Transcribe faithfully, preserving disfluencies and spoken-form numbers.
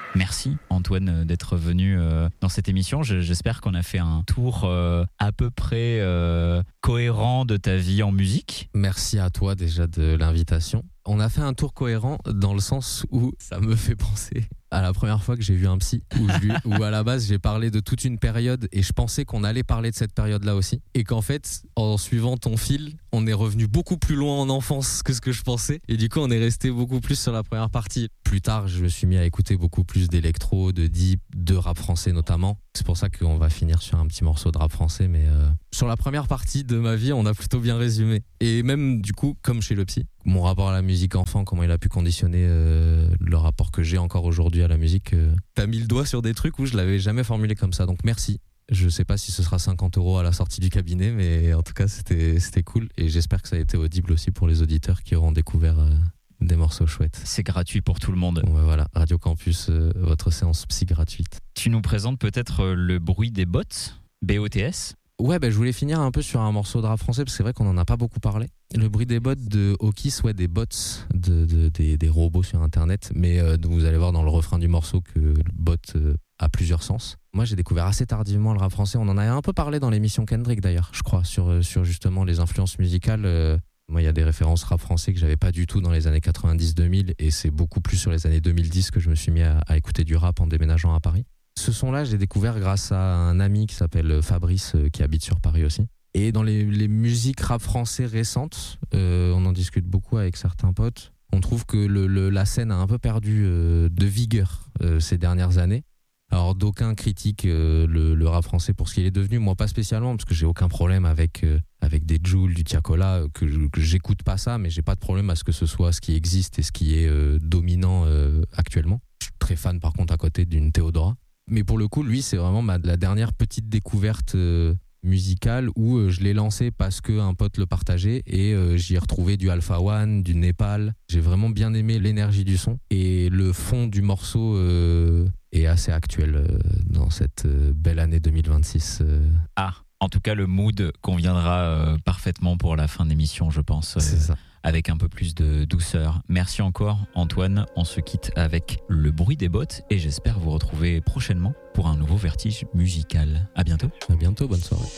Merci Antoine d'être venu euh, dans cette émission. Je, j'espère qu'on a fait un tour euh, à peu près euh, cohérent de ta vie en musique. Merci à toi déjà de l'invitation. On a fait un tour cohérent dans le sens où ça me fait penser à la première fois que j'ai vu un psy, où, je lui, où à la base j'ai parlé de toute une période et je pensais qu'on allait parler de cette période-là aussi. Et qu'en fait, en suivant ton fil, on est revenu beaucoup plus loin en enfance que ce que je pensais. Et du coup, on est resté beaucoup plus sur la première partie. Plus tard, je me suis mis à écouter beaucoup plus d'électro, de deep, de rap français notamment. C'est pour ça qu'on va finir sur un petit morceau de rap français. Mais euh, sur la première partie de ma vie, on a plutôt bien résumé. Et même du coup, comme chez le psy, mon rapport à la musique enfant, comment il a pu conditionner euh, le rapport que j'ai encore aujourd'hui à la musique. Euh, t'as mis le doigt sur des trucs où je l'avais jamais formulé comme ça. Donc merci. Je sais pas si ce sera cinquante euros à la sortie du cabinet, mais en tout cas, c'était, c'était cool. Et j'espère que ça a été audible aussi pour les auditeurs qui auront découvert euh, des morceaux chouettes. C'est gratuit pour tout le monde. Bon, ben voilà, Radio Campus, euh, votre séance psy gratuite. Tu nous présentes peut-être euh, le bruit des bots, B O T S. Ouais, ben, je voulais finir un peu sur un morceau de rap français, parce que c'est vrai qu'on en a pas beaucoup parlé. Le bruit des bots de Okis, ouais, des bots, de, de, des, des robots sur Internet. Mais euh, vous allez voir dans le refrain du morceau que le bot euh, a plusieurs sens. Moi, j'ai découvert assez tardivement le rap français. On en a un peu parlé dans l'émission Kendrick, d'ailleurs, je crois, sur, sur justement les influences musicales. Euh, moi, il y a des références rap français que j'avais pas du tout dans les années quatre-vingt-dix deux mille, et c'est beaucoup plus sur les années deux mille dix que je me suis mis à, à écouter du rap en déménageant à Paris. Ce son-là, je l'ai découvert grâce à un ami qui s'appelle Fabrice, euh, qui habite sur Paris aussi. Et dans les, les musiques rap français récentes, euh, on en discute beaucoup avec certains potes. On trouve que le, le, la scène a un peu perdu euh, de vigueur euh, ces dernières années. Alors d'aucuns critiquent euh, le, le rap français pour ce qu'il est devenu, moi pas spécialement, parce que j'ai aucun problème avec euh, avec des Jul, du Tiakola, euh, que, je, que j'écoute pas ça, mais j'ai pas de problème à ce que ce soit ce qui existe et ce qui est euh, dominant euh, actuellement. Je suis très fan par contre à côté d'une Théodora. Mais pour le coup, lui, c'est vraiment ma, la dernière petite découverte euh, musicale où euh, je l'ai lancé parce qu'un pote le partageait et euh, j'y ai retrouvé du Alpha One, du Népal. J'ai vraiment bien aimé l'énergie du son et le fond du morceau euh, est assez actuel euh, dans cette euh, belle année deux mille vingt-six. Euh. Ah, en tout cas, le mood conviendra euh, parfaitement pour la fin de l'émission, je pense. Euh, C'est ça. Avec un peu plus de douceur. Merci encore Antoine, on se quitte avec le bruit des bottes et j'espère vous retrouver prochainement pour un nouveau vertige musical. À bientôt. À bientôt, bonne soirée.